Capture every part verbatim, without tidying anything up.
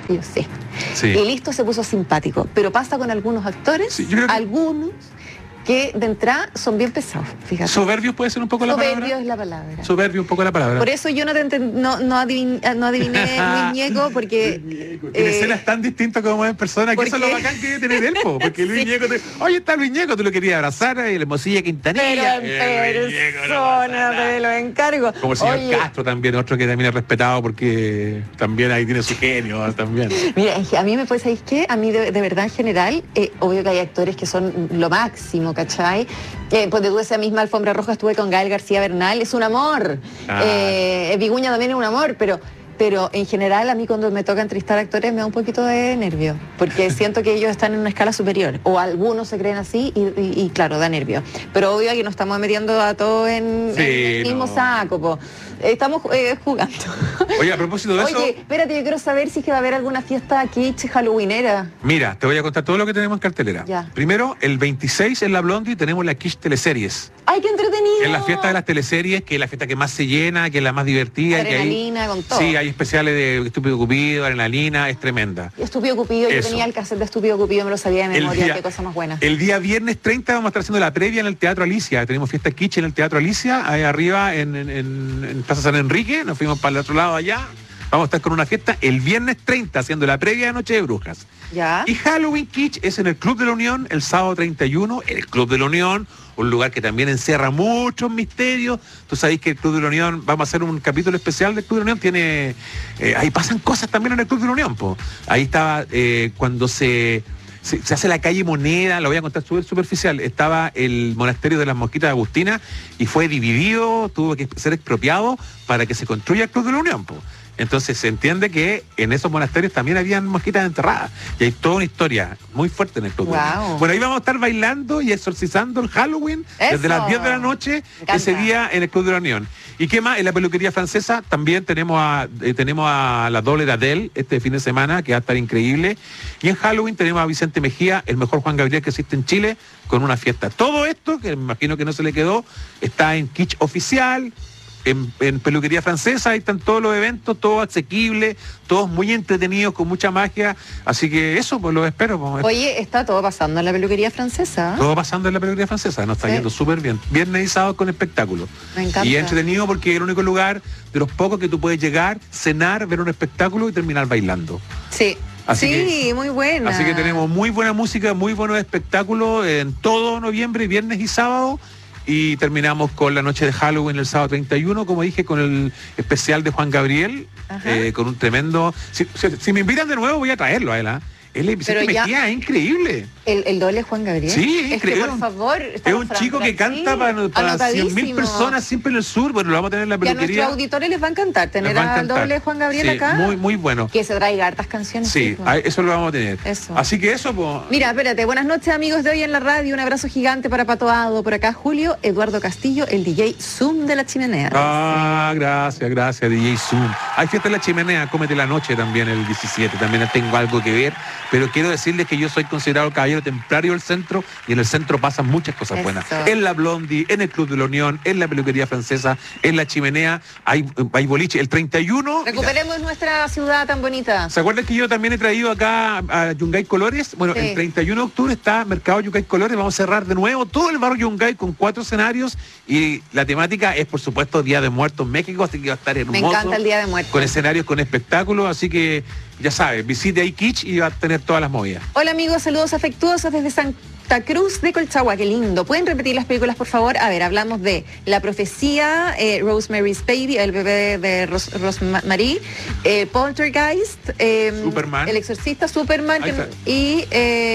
Y yo, sí. Sí. Y listo, se puso simpático. Pero pasa con algunos actores, Sí, yo creo que- algunos que de entrada son bien pesados, fíjate. Soberbios puede ser un poco la Soberbio palabra. es la palabra. Soberbio un poco la palabra. Por eso yo no, te enten- no, no, adivin- no adiviné Luis Ñeco, porque... Tiene eh, escenas tan distintas como en persona, que eso es lo porque- bacán que debe tener él, po, porque Luis Sí. Ñeco, te... oye, está Luis Ñeco, tú lo querías abrazar, y la Mosilla Pero Quintanilla. en Eh, Luis Ñeco, no pasa persona, nada. te lo encargo. Como el señor Oye, Castro también, otro que también es respetado porque también ahí tiene su genio también. mira, es que a mí me puede, ¿sabéis qué? A mí de, de verdad en general, eh, obvio que hay actores que son lo máximo, ¿cachai? Eh, pues de esa misma alfombra roja estuve con Gael García Bernal, es un amor. Ah. Eh, Viguña también es un amor, pero... Pero en general a mí cuando me toca entrevistar actores me da un poquito de nervio, porque siento que ellos están en una escala superior, o algunos se creen así y, y- y claro, da nervio. Pero obvio que nos estamos metiendo a todos en, Sí, en el mismo no. saco, po. Estamos eh, jugando. Oye, a propósito de eso, Oye, espérate, yo quiero saber si es que va a haber alguna fiesta kitsch halloweenera. mira, te voy a contar todo lo que tenemos en cartelera. Ya. Primero, el veintiséis en la Blondie tenemos la Kish Teleseries. ¡Ay, qué entretenido! Es la fiesta de las teleseries, que es la fiesta que más se llena, que es la más divertida. y que ahí- Adrenalina, con todo. Sí, hay especiales de Estúpido Cupido, Adrenalina, es tremenda. Estúpido Cupido, yo Eso. tenía el cassette de Estúpido Cupido, me lo sabía de El memoria, día- qué cosa más buena. El día viernes treinta vamos a estar haciendo la previa en el Teatro Alicia. Tenemos fiesta kitsch en el Teatro Alicia, ahí arriba en, en, en- en Plaza San Enrique. Nos fuimos para el otro lado allá. Vamos a estar con una fiesta el viernes treinta haciendo la previa de Noche de Brujas. ¿Ya? Y Halloween Kitsch es en el Club de la Unión el sábado treinta y uno, el Club de la Unión, un lugar que también encierra muchos misterios. Tú sabéis que el Club de la Unión, vamos a hacer un capítulo especial del Club de la Unión, tiene, eh, ahí pasan cosas también en el Club de la Unión, po. Ahí estaba eh, cuando se, se, se hace la calle Moneda, lo voy a contar súper superficial, estaba el monasterio de las Mosquitas de Agustina y fue dividido, tuvo que ser expropiado para que se construya el Club de la Unión, po. Entonces se entiende que en esos monasterios también habían mosquitas enterradas. Y hay toda una historia muy fuerte en el Club de la Unión. Wow. Bueno, ahí vamos a estar bailando y exorcizando el Halloween desde Eso. las diez de la noche Me encanta. ese día en el Club de la Unión. ¿Y qué más? En la peluquería francesa también tenemos a, eh, tenemos a la doble de Adele este fin de semana, que va a estar increíble. Y en Halloween tenemos a Vicente Mejía, el mejor Juan Gabriel que existe en Chile, con una fiesta. Todo esto, que me imagino que no se le quedó, está en Kitsch Oficial. En, en peluquería francesa, ahí están todos los eventos, todos asequibles, todos muy entretenidos, con mucha magia. Así que eso, pues lo espero. Pues, Oye, está todo pasando en la peluquería francesa. todo pasando en la peluquería francesa, nos está Sí. yendo súper bien. Viernes y sábado con espectáculo. Me encanta. Y entretenido porque es el único lugar de los pocos que tú puedes llegar, cenar, ver un espectáculo y terminar bailando. Sí. Así sí, muy buena. Así que tenemos muy buena música, muy buenos espectáculos en todo noviembre, viernes y sábado. Y terminamos con la noche de Halloween el sábado treinta y uno, como dije, con el especial de Juan Gabriel, eh, con un tremendo... Si, si- si me invitan de nuevo voy a traerlo a él, ¿ah? Él es Pero Vicente ya- Mejía, es increíble. El, el doble Juan Gabriel. Sí, es que increíble. por favor. Es estamos un Fran chico que Brasil, canta para, para cien mil anotadísimo. personas siempre en el sur. Bueno, lo vamos a tener en la Y a nuestros peluquería. auditores les va a encantar tener Les va a al encantar. doble Juan Gabriel Sí, acá. Muy, muy bueno. Que se traiga hartas canciones. Sí, pues. a- eso lo vamos a tener. Eso. Así que eso, pues... Mira, espérate, buenas noches amigos de hoy en la radio, un abrazo gigante para Patoado, por acá Julio, Eduardo Castillo, el D J Zoom de la chimenea. Ah, gracias, gracias, D J Zoom. Hay fiesta en la chimenea, cómete la noche también el diecisiete, también tengo algo que ver, pero quiero decirles que yo soy considerado el caballero templario del centro y en el centro pasan muchas cosas Eso. buenas. En la Blondie, en el Club de la Unión, en la peluquería francesa, en la chimenea, hay, hay boliche. El treinta y uno... mira, Recuperemos nuestra ciudad tan bonita. ¿se acuerdan que yo también he traído acá a Yungay Colores? Bueno, Sí. el treinta y uno de octubre está Mercado Yungay Colores, vamos a cerrar de nuevo todo el barrio Yungay con cuatro escenarios y la temática es, por supuesto, Día de Muertos en México, así que va a estar hermoso. Me encanta el Día de Muertos. Con escenarios, con espectáculos, así que ya sabes, visite ahí Kitsch y va a tener todas las movidas. Hola amigos, saludos afectuosos desde Santa Cruz de Colchagua, qué lindo. ¿Pueden repetir las películas, por favor? A ver, hablamos de La Profecía, eh, Rosemary's Baby, el bebé de Ros Rosemary, eh, Poltergeist, eh, Superman. El Exorcista, Superman, Ahí que- está. y,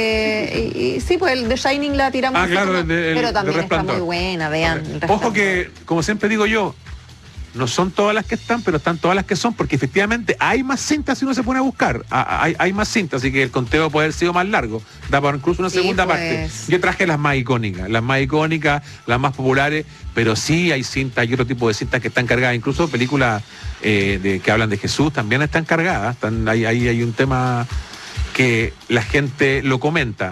eh, y, y sí, pues el The Shining la tiramos. Ah, así claro, como- el de- el pero de también está Resplandor. muy buena, vean. El Ojo Resplandor. que, como siempre digo yo, no son todas las que están, pero están todas las que son, porque efectivamente hay más cintas si uno se pone a buscar. Ah, Hay, hay más cintas, así que el conteo puede haber sido más largo. Da para incluso una Sí, segunda pues. parte. Yo traje las más icónicas, las más icónicas, las más populares, pero sí hay cintas, hay otro tipo de cintas que están cargadas, incluso películas eh, de, que hablan de Jesús también están cargadas. Están, ahí, ahí hay un tema que la gente lo comenta.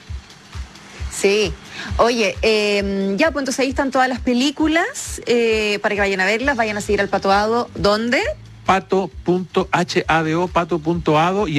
Sí. Oye, eh, ya, pues entonces ahí están todas las películas eh, para que vayan a verlas, vayan a seguir al Patoado. ¿Dónde? pato punto hado, pato punto ado y